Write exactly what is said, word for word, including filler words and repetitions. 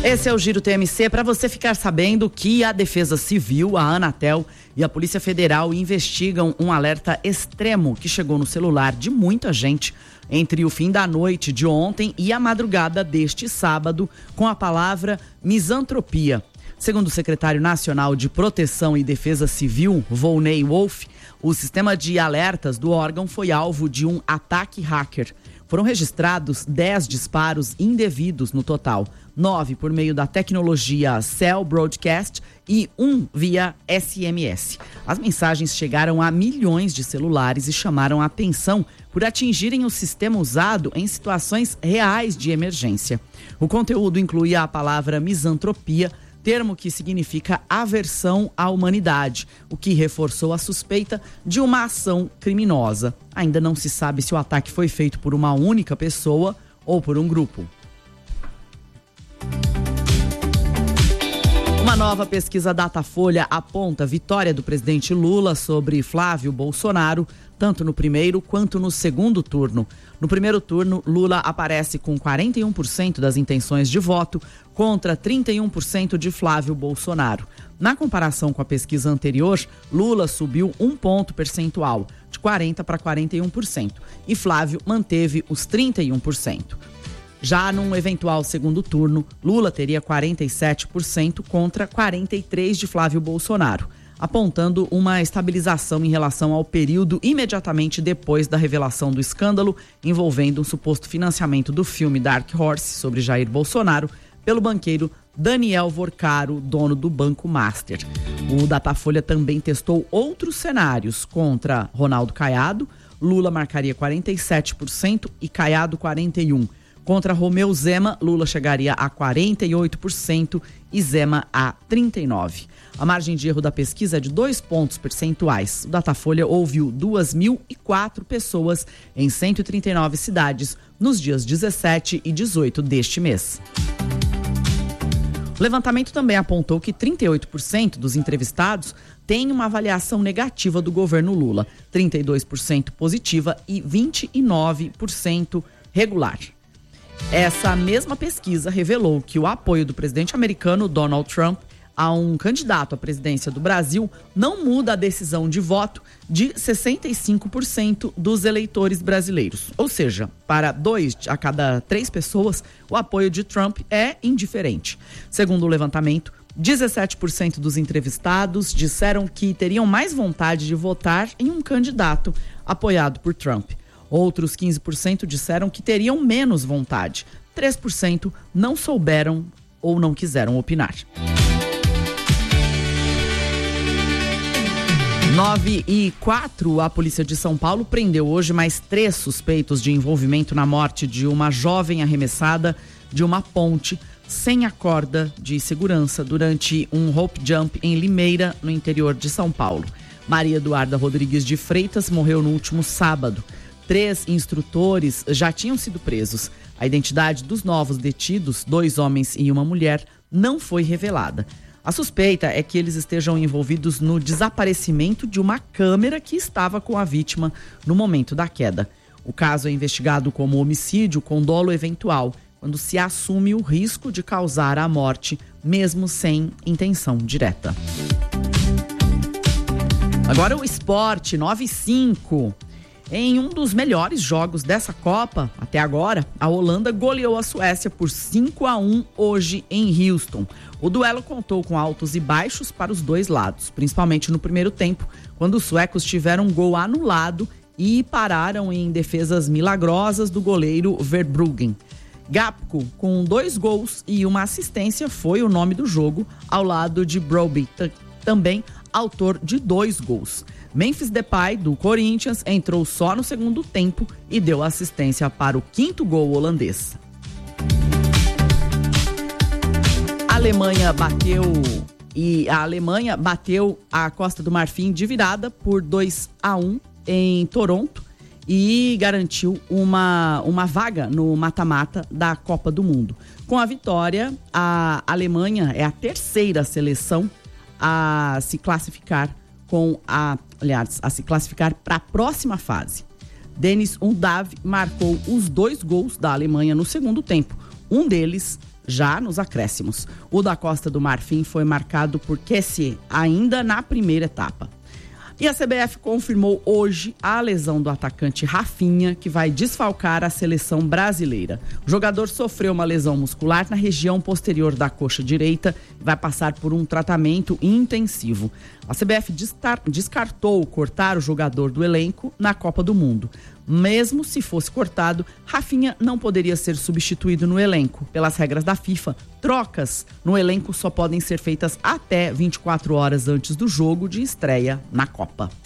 Esse é o Giro T M C, para você ficar sabendo que a Defesa Civil, a Anatel e a Polícia Federal investigam um alerta extremo que chegou no celular de muita gente entre o fim da noite de ontem e a madrugada deste sábado, com a palavra misantropia. Segundo o secretário nacional de Proteção e Defesa Civil, Volney Wolff, o sistema de alertas do órgão foi alvo de um ataque hacker. Foram registrados dez disparos indevidos no total, nove por meio da tecnologia Cell Broadcast e um via S M S. As mensagens chegaram a milhões de celulares e chamaram a atenção por atingirem o sistema usado em situações reais de emergência. O conteúdo incluía a palavra misantropia, termo que significa aversão à humanidade, o que reforçou a suspeita de uma ação criminosa. Ainda não se sabe se o ataque foi feito por uma única pessoa ou por um grupo. Uma nova pesquisa Datafolha aponta vitória do presidente Lula sobre Flávio Bolsonaro, tanto no primeiro quanto no segundo turno. No primeiro turno, Lula aparece com quarenta e um por cento das intenções de voto contra trinta e um por cento de Flávio Bolsonaro. Na comparação com a pesquisa anterior, Lula subiu um ponto percentual, de quarenta por cento para quarenta e um por cento, e Flávio manteve os trinta e um por cento. Já num eventual segundo turno, Lula teria quarenta e sete por cento contra quarenta e três por cento de Flávio Bolsonaro, apontando uma estabilização em relação ao período imediatamente depois da revelação do escândalo envolvendo um suposto financiamento do filme Dark Horse sobre Jair Bolsonaro pelo banqueiro Daniel Vorcaro, dono do Banco Master. O Datafolha também testou outros cenários contra Ronaldo Caiado. Lula marcaria quarenta e sete por cento e Caiado quarenta e um por cento. Contra Romeu Zema, Lula chegaria a quarenta e oito por cento e Zema a trinta e nove por cento. A margem de erro da pesquisa é de dois pontos percentuais. O Datafolha ouviu duas mil e quatro pessoas em cento e trinta e nove cidades nos dias dezessete e dezoito deste mês. O levantamento também apontou que trinta e oito por cento dos entrevistados têm uma avaliação negativa do governo Lula, trinta e dois por cento positiva e vinte e nove por cento regular. Essa mesma pesquisa revelou que o apoio do presidente americano Donald Trump a um candidato à presidência do Brasil não muda a decisão de voto de sessenta e cinco por cento dos eleitores brasileiros. Ou seja, para dois a cada três pessoas, o apoio de Trump é indiferente. Segundo o levantamento, dezessete por cento dos entrevistados disseram que teriam mais vontade de votar em um candidato apoiado por Trump. Outros quinze por cento disseram que teriam menos vontade. três por cento não souberam ou não quiseram opinar. nove e quatro, a polícia de São Paulo prendeu hoje mais três suspeitos de envolvimento na morte de uma jovem arremessada de uma ponte sem a corda de segurança durante um rope jump em Limeira, no interior de São Paulo. Maria Eduarda Rodrigues de Freitas morreu no último sábado. Três instrutores já tinham sido presos. A identidade dos novos detidos, dois homens e uma mulher, não foi revelada. A suspeita é que eles estejam envolvidos no desaparecimento de uma câmera que estava com a vítima no momento da queda. O caso é investigado como homicídio com dolo eventual, quando se assume o risco de causar a morte, mesmo sem intenção direta. Agora o esporte, nove e cinco. Em um dos melhores jogos dessa Copa, até agora, a Holanda goleou a Suécia por cinco a um hoje em Houston. O duelo contou com altos e baixos para os dois lados, principalmente no primeiro tempo, quando os suecos tiveram um gol anulado e pararam em defesas milagrosas do goleiro Verbruggen. Gapco, com dois gols e uma assistência, foi o nome do jogo, ao lado de Brobbey, t- também autor de dois gols. Memphis Depay, do Corinthians, entrou só no segundo tempo e deu assistência para o quinto gol holandês. A Alemanha bateu e a Alemanha bateu a Costa do Marfim de virada por dois a um em Toronto e garantiu uma, uma vaga no mata-mata da Copa do Mundo. Com a vitória, a Alemanha é a terceira seleção a se classificar com a, aliás, a se classificar para a próxima fase. Denis Undav marcou os dois gols da Alemanha no segundo tempo. Um deles já nos acréscimos. O da Costa do Marfim foi marcado por Kessié, ainda na primeira etapa. E a C B F confirmou hoje a lesão do atacante Rafinha, que vai desfalcar a seleção brasileira. O jogador sofreu uma lesão muscular na região posterior da coxa direita e vai passar por um tratamento intensivo. A C B F descartou cortar o jogador do elenco na Copa do Mundo. Mesmo se fosse cortado, Rafinha não poderia ser substituído no elenco. Pelas regras da FIFA, trocas no elenco só podem ser feitas até vinte e quatro horas antes do jogo de estreia na Copa.